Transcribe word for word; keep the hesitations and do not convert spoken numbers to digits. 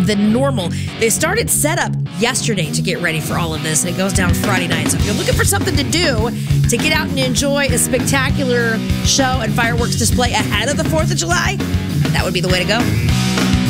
than normal. They started setup yesterday to get ready for all of this, and it goes down Friday night. So if you're looking for something to do to get out and enjoy a spectacular show and fireworks display ahead of the fourth of July, that would be the way to go.